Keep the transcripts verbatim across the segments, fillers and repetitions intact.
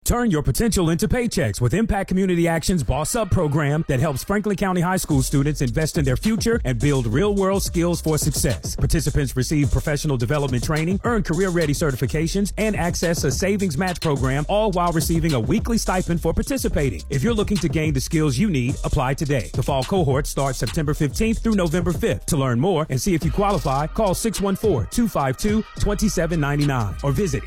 Turn your potential into paychecks with Impact Community Action's Boss Up program that helps Franklin County High School students invest in their future and build real-world skills for success. Participants receive professional development training, earn career-ready certifications, and access a savings match program, all while receiving a weekly stipend for participating. If you're looking to gain the skills you need, apply today. The fall cohort starts September fifteenth through November fifth. To learn more and see if you qualify, call six one four, two five two, two seven nine nine or visit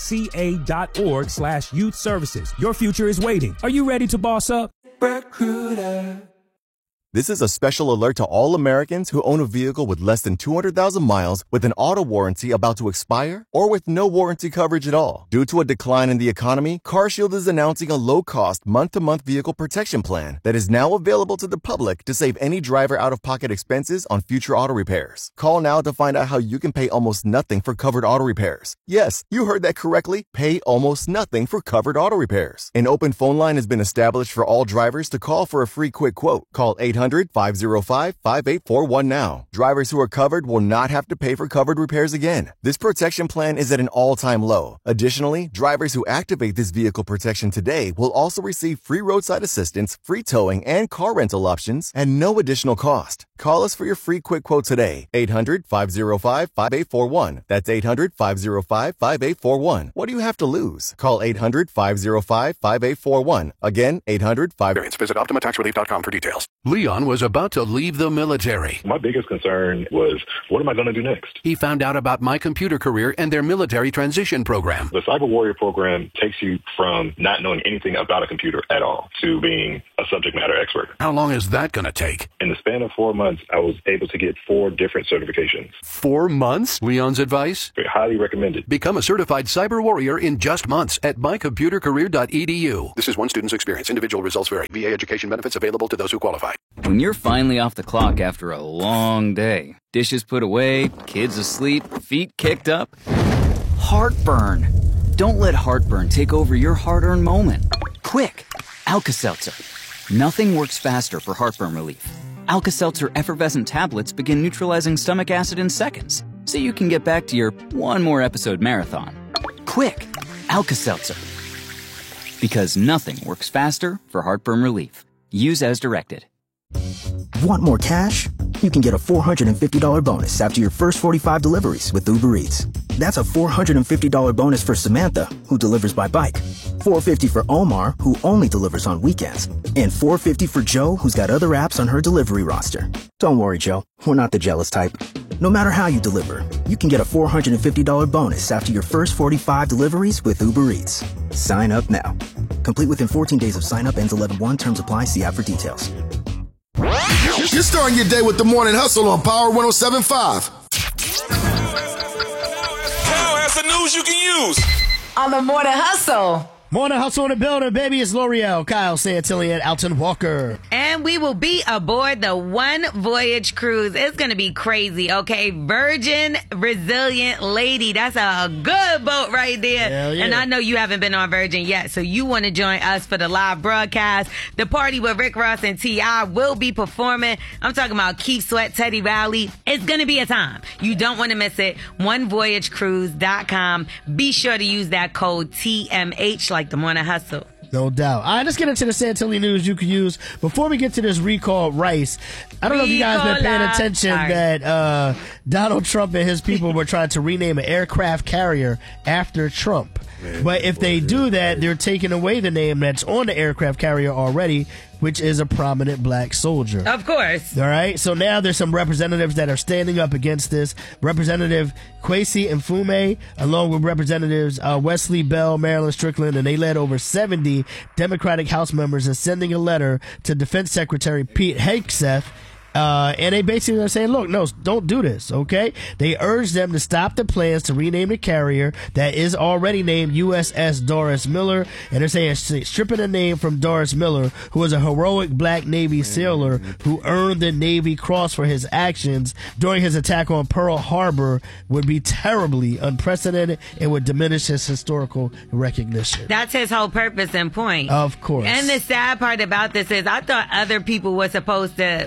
impactca.org slash youth services. Your future is waiting. Are you ready to boss up? Recruiter. This is a special alert to all Americans who own a vehicle with less than two hundred thousand miles with an auto warranty about to expire or with no warranty coverage at all. Due to a decline in the economy, CarShield is announcing a low-cost month-to-month vehicle protection plan that is now available to the public to save any driver out-of-pocket expenses on future auto repairs. Call now to find out how you can pay almost nothing for covered auto repairs. Yes, you heard that correctly. Pay almost nothing for covered auto repairs. An open phone line has been established for all drivers to call for a free quick quote. Call eight hundred, five oh five, five eight four one now. Drivers who are covered will not have to pay for covered repairs again. This protection plan is at an all-time low. Additionally, drivers who activate this vehicle protection today will also receive free roadside assistance, free towing, and car rental options at no additional cost. Call us for your free quick quote today. eight hundred, five oh five, five eight four one. That's eight hundred, five oh five, five eight four one. What do you have to lose? Call eight hundred, five oh five, five eight four one. Again, eight hundred, five oh five. Visit Optima Tax Relief dot com for details. Leon was about to leave the military. My biggest concern was, what am I going to do next? He found out about My Computer Career and their military transition program. The Cyber Warrior program takes you from not knowing anything about a computer at all to being a subject matter expert. How long is that going to take? In the span of four months, I was able to get four different certifications. Four months? Leon's advice? Highly recommended. Become a certified cyber warrior in just months at my computer career dot e d u. This is one student's experience. Individual results vary. V A education benefits available to those who qualify. When you're finally off the clock after a long day, dishes put away, kids asleep, feet kicked up, heartburn. Don't let heartburn take over your hard-earned moment. Quick, Alka-Seltzer. Nothing works faster for heartburn relief. Alka-Seltzer effervescent tablets begin neutralizing stomach acid in seconds, so you can get back to your one more episode marathon. Quick, Alka-Seltzer. Because nothing works faster for heartburn relief. Use as directed. Want more cash? You can get a four hundred fifty dollars bonus after your first forty-five deliveries with Uber Eats. That's a four hundred fifty dollars bonus for Samantha, who delivers by bike. four hundred fifty dollars for Omar, who only delivers on weekends. And four hundred fifty dollars for Joe, who's got other apps on her delivery roster. Don't worry, Joe. We're not the jealous type. No matter how you deliver, you can get a four hundred fifty dollars bonus after your first forty-five deliveries with Uber Eats. Sign up now. Complete within fourteen days of sign up. Ends eleven one. Terms apply. See app for details. You're starting your day with the Morning Hustle on Power one oh seven point five. Kyle has the news you can use on the Morning Hustle. Morning Hustle in the building, baby. It's L'Oreal, Kyle Santilli, and Alton Walker. And we will be aboard the One Voyage cruise. It's going to be crazy, okay? Virgin Resilient Lady. That's a good boat right there. Hell yeah. And I know you haven't been on Virgin yet, so you want to join us for the live broadcast. The party with Rick Ross and T I will be performing. I'm talking about Keith Sweat, Teddy Riley. It's going to be a time. You don't want to miss it. one voyage cruise dot com. Be sure to use that code T M H like the Morning Hustle. No doubt. All right, let's get into the Santilli news you can use. Before we get to this recall Rice, I don't know if you guys been paying attention Sorry. that uh, Donald Trump and his people were trying to rename an aircraft carrier after Trump. Man, but if they do that, they're taking away the name that's on the aircraft carrier already, which is a prominent black soldier. Of course. All right. So now there's some representatives that are standing up against this. Representative Kwesi Mfume, along with Representatives uh, Wesley Bell, Marilyn Strickland, and they led over seventy Democratic House members in sending a letter to Defense Secretary Pete Hegseth. Uh, and they basically are saying, look, no, don't do this, okay? They urge them to stop the plans to rename the carrier that is already named U S S Doris Miller. And they're saying stripping the name from Doris Miller, who was a heroic black Navy sailor who earned the Navy Cross for his actions during his attack on Pearl Harbor, would be terribly unprecedented and would diminish his historical recognition. That's his whole purpose and point. Of course. And the sad part about this is I thought other people were supposed to recognize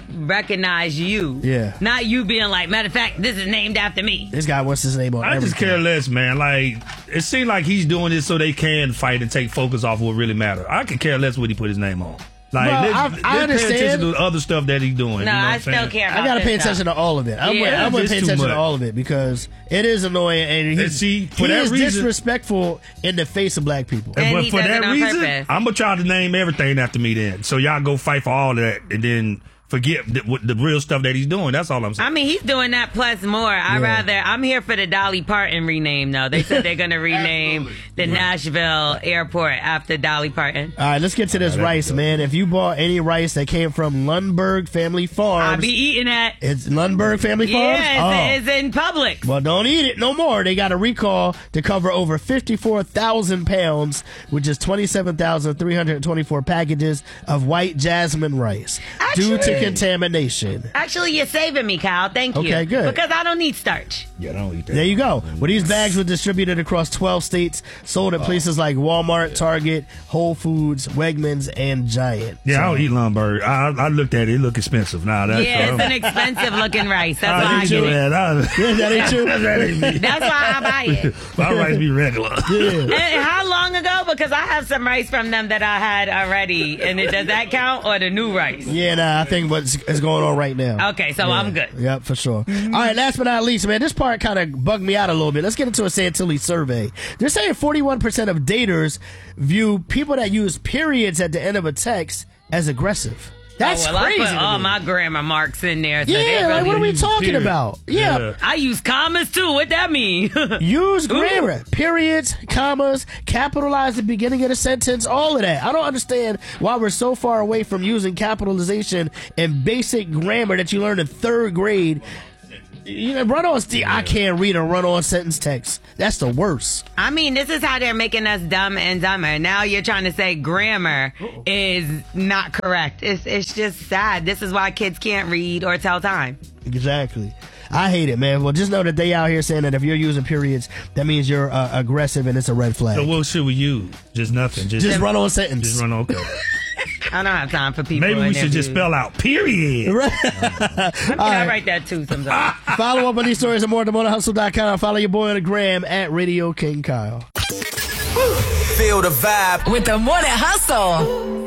recognize you. Yeah. Not you being like, matter of fact, this is named after me. This guy wants his name on I everything. just care less, man. Like, it seems like he's doing this so they can fight and take focus off what really matters. I could care less what he put his name on. Like, Well, let's, I- I let's pay understand. attention to the other stuff that he's doing. No, you know I what I'm still saying? care about I gotta this pay stuff. attention to all of it. I'm, Yeah. I'm gonna It's pay too attention much. to all of it because it is annoying and, he, And see, for he that is reason- disrespectful in the face of black people. And but he for does that it on reason, purpose. I'm gonna try to name everything after me then. So y'all go fight for all of that and then forget the, what the real stuff that he's doing. That's all I'm saying. I mean, he's doing that plus more. I Yeah. rather, I'm here for the Dolly Parton rename, though. They said they're going to rename the Nashville airport after Dolly Parton. All right, let's get to this rice, man. If you bought any rice that came from Lundberg Family Farms, I'll be eating that. it's Lundberg Family Farms? Yeah, it's, it's in Publix. Well, don't eat it no more. They got a recall to cover over fifty-four thousand pounds, which is twenty-seven thousand three hundred twenty-four packages of white jasmine rice due to contamination. Actually, you're saving me, Kyle. Thank you. Okay, good. Because I don't need starch. yeah, I don't eat that. There you go. Well, these bags were distributed across twelve states, sold at places like Walmart, Target, Whole Foods, Wegmans, and Giant. Yeah, I don't eat Lumberg. I, I looked at it. It looked expensive. Nah, that's Yeah, it's uh, an expensive looking rice. That's I why I ain't get too it. bad. I- That ain't true? That ain't me. That's why I buy it. My rice be regular. And how long ago? Because I have some rice from them that I had already. And it, does that count or the new rice? Yeah, nah, I think what's is going on right now. Okay, so Yeah. I'm good. Yep, for sure. All right, last but not least, man, this part kind of bugged me out a little bit. Let's get into a Santilli survey. They're saying forty-one percent of daters view people that use periods at the end of a text as aggressive. That's oh, well, crazy. I put to all me. my grammar marks in there. So Yeah, they like, really what are we use talking period. about? Yeah. I use commas too. What that mean? Use grammar, periods, commas, capitalize the beginning of the sentence, all of that. I don't understand why we're so far away from using capitalization and basic grammar that you learn in third grade. You know, run on. I can't read a run on sentence text. That's the worst. I mean, this is how they're making us dumb and dumber. Now you're trying to say grammar is not correct. It's it's just sad. This is why kids can't read or tell time. Exactly. I hate it, man. Well, just know that they out here saying that if you're using periods, that means you're uh, aggressive and it's a red flag. So what should we use? Just nothing. Just, Just run on sentence. Just run on. Okay. I don't have time for people. Maybe we in should their just views. spell out period. Right. I mean, All I right. write that too sometimes. Follow up on these stories and more at the motor hustle dot com. Follow your boy on the gram at Radio King Kyle. Feel the vibe With the Morning Hustle.